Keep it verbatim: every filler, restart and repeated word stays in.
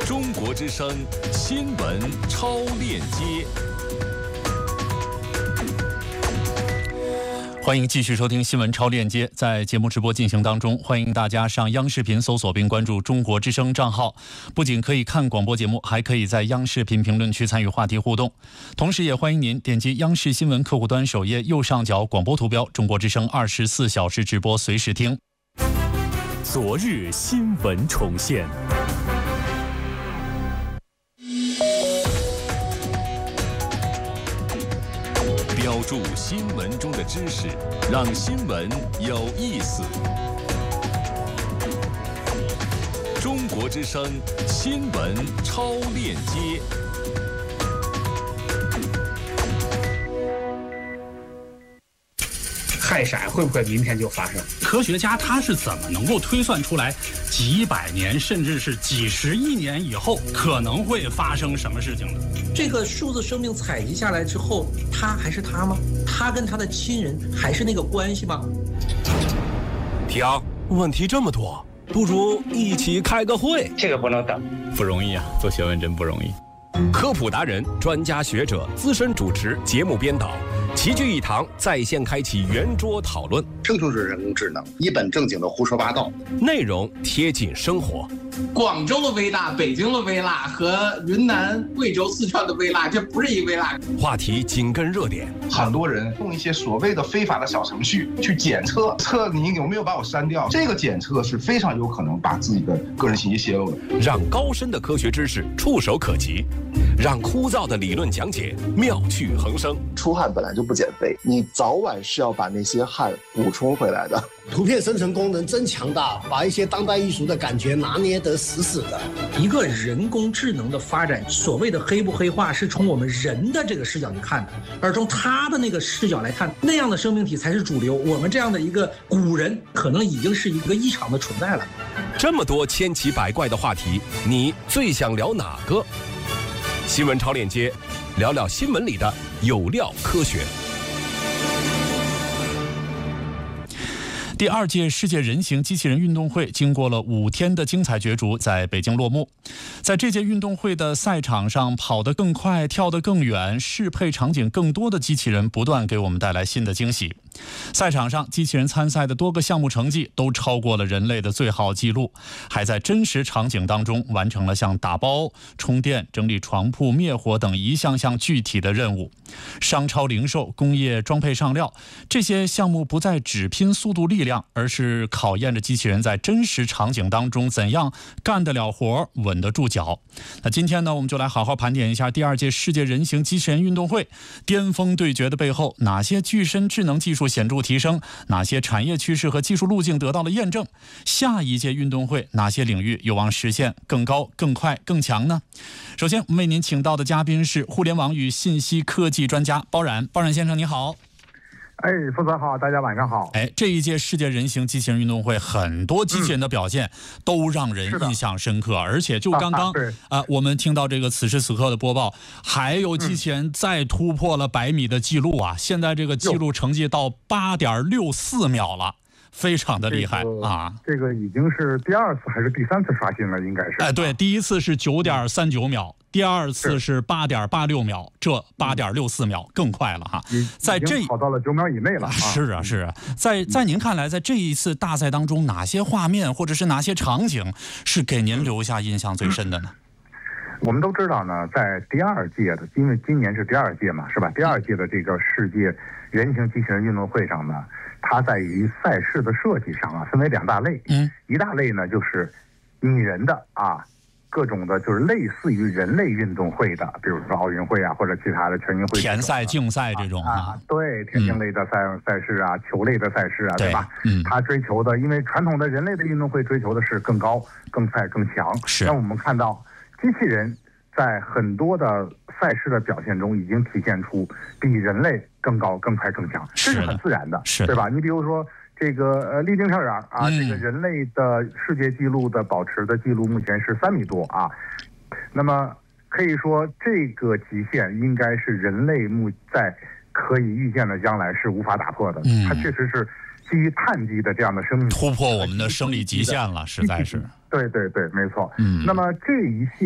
中国之声新闻超链接。欢迎继续收听新闻超链接，在节目直播进行当中，欢迎大家上央视频搜索并关注中国之声账号，不仅可以看广播节目，还可以在央视频评论区参与话题互动。同时也欢迎您点击央视新闻客户端首页右上角广播图标，中国之声二十四小时直播随时听。 昨日新闻重现。 标注新闻中的知识，让新闻有意思。中国之声新闻超链接。 氦闪会不会明天就发生？ 科学家他是怎么能够推算出来几百年甚至是几十亿年以后可能会发生什么事情的？ 这个数字生命采集下来之后，他还是他吗？他跟他的亲人还是那个关系吗？ 提昂，问题这么多，不如一起开个会。 这个不能等， 不容易啊，做学问真不容易。 科普达人、专家学者、资深主持、节目编导齐聚一堂，在线开启圆桌讨论。 生就是人工智能，一本正经的胡说八道， 内容贴近生活。 广州的微辣、北京的微辣和云南、贵州、四川的微辣，这不是一微辣。 话题紧跟热点， 很多人用一些所谓的非法的小程序去检测，测你有没有把我删掉。这个检测是非常有可能把自己的个人信息泄露的。 让高深的科学知识触手可及，让枯燥的理论讲解妙趣横生。 出汗本来就不减肥，你早晚是要把那些汗补充回来的。 图片生成功能真强大，把一些当代艺术的感觉拿捏得死死的。 一个人工智能的发展，所谓的黑不黑化，是从我们人的这个视角去看的，而从他的那个视角来看，那样的生命体才是主流。我们这样的一个古人，可能已经是一个异常的存在了。 这么多千奇百怪的话题，你最想聊哪个？新闻超链接，聊聊新闻里的有料科学。 第二届世界人形机器人运动会经过了五天的精彩角逐，在北京落幕。在这届运动会的赛场上，跑得更快、跳得更远、适配场景更多的机器人不断给我们带来新的惊喜。赛场上，机器人参赛的多个项目成绩都超过了人类的最好记录，还在真实场景当中完成了像打包、充电、整理床铺、灭火等一项项具体的任务。商超零售、工业装配上料，这些项目不再只拼速度力量，而是考验着机器人在真实场景当中怎样干得了活、稳得住脚。那今天呢，我们就来好好盘点一下第二届世界人形机器人运动会巅峰对决的背后，哪些具身智能技术显著提升，哪些产业趋势和技术路径得到了验证，下一届运动会哪些领域有望实现更高、更快、更强呢？首先，我们为您请到的嘉宾是互联网与信息科技专家包冉。包冉先生，你好。 哎，负责好，大家晚上好。 哎，这一届世界人形机器人运动会，很多机器人的表现都让人印象深刻，嗯、而且就刚刚啊、呃，我们听到这个此时此刻的播报，还有机器人再突破了百米的记录啊！现在这个记录成绩到八点六四秒了。非常的厉害、 这个、 啊！ 这个已经是第二次还是第三次刷新了，应该是。 哎，对，第一次是九点三九秒，第二次是八点八六秒，这八点六四秒更快了哈。在这跑到了九秒以内了、啊。 是啊，是啊。在在您看来，在这一次大赛当中，哪些画面或者是哪些场景是给您留下印象最深的呢？ 我们都知道呢，在第二届的，因为今年是第二届嘛，是吧？第二届的这个世界人形机器人运动会上呢。它在于赛事的设计上啊，分为两大类。嗯，一大类呢就是拟人的啊，各种的就是类似于人类运动会的，比如说奥运会啊，或者其他的全运会、 田赛、竞赛这种啊，啊对，田径类的赛、嗯、赛事啊，球类的赛事啊，对吧？ 嗯， 它追求的，因为传统的人类的运动会追求的是更高、更快、更强。 是， 那我们看到机器人在很多的赛事的表现中，已经体现出比人类更高、更快、更强，这是很自然的， 是对吧？你比如说这个呃，立定特尔啊，嗯、这个人类的世界纪录的保持的记录目前是三米多啊，那么可以说这个极限应该是人类目在可以预见的将来是无法打破的。嗯，它确实是基于碳基的这样的生命突破我们的生理极限了，实在是。 对对对，没错。 嗯， 那么这一系